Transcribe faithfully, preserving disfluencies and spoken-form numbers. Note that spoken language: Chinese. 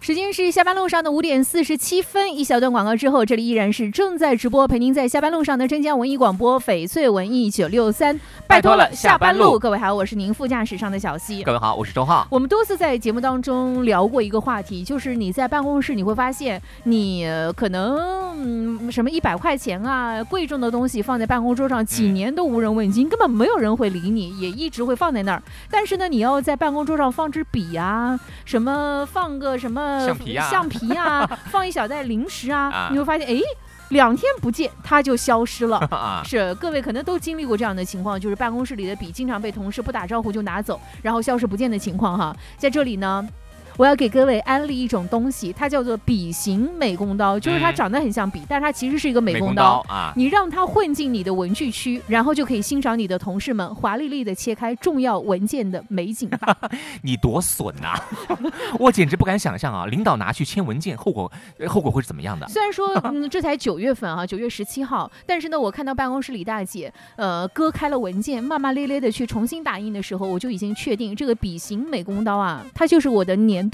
时间是下班路上的五点四十七分，一小段广告之后，这里依然是正在直播，陪您在下班路上的镇江文艺广播翡翠文艺九六三，拜托了下班路。各位好，我是您副驾驶上的小溪。 各位好，我是周浩。 我们多次在节目当中聊过一个话题，就是你在办公室你会发现，你可能、嗯、什么一百块钱啊，贵重的东西放在办公桌上，几年都无人问津，根本没有人会理你，也一直会放在那儿。但是呢，你要在办公桌上放支笔啊，什么放个什么橡皮啊， 橡皮啊放一小袋零食啊，啊你会发现，哎。两天不见，它就消失了。是各位可能都经历过这样的情况，就是办公室里的笔经常被同事不打招呼就拿走，然后消失不见的情况哈。在这里呢，我要给各位安利一种东西，它叫做笔形美工刀，就是它长得很像笔，嗯、但是它其实是一个美工刀, 美工刀啊。你让它混进你的文具区，然后就可以欣赏你的同事们华丽丽的切开重要文件的美景吧。 你多损啊！我简直不敢想象啊，领导拿去签文件，后果后果会是怎么样的？ 虽然说、嗯、这才九月份啊，九月十七号，但是呢，我看到办公室李大姐呃割开了文件，骂骂咧咧的去重新打印的时候，我就已经确定这个笔形美工刀啊，它就是我的年。